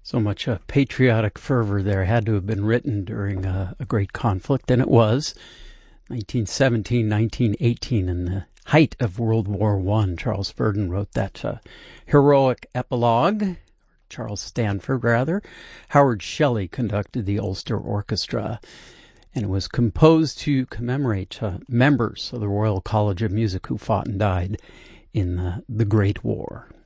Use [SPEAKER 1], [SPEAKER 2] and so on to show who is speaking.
[SPEAKER 1] So much patriotic fervor there had to have been written during a great conflict, and it was. 1917, 1918, in the height of World War I, Charles Ferdinand wrote that heroic epilogue. Charles Stanford, rather. Howard Shelley conducted the Ulster Orchestra, and it was composed to commemorate members of the Royal College of Music who fought and died in the Great War.